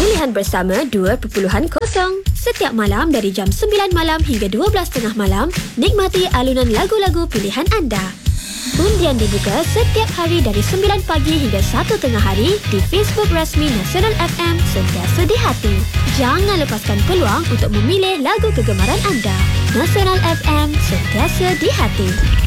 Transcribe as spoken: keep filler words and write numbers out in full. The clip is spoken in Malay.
Pilihan bersama dua perpuluhan kosong. Setiap malam dari jam sembilan malam hingga dua belas tiga puluh malam, nikmati alunan lagu-lagu pilihan anda. Undian dibuka setiap hari dari sembilan pagi hingga satu tengah hari di Facebook rasmi Nasional F M Sentiasa di Hati. Jangan lepaskan peluang untuk memilih lagu kegemaran anda. Nasional F M Sentiasa di Hati.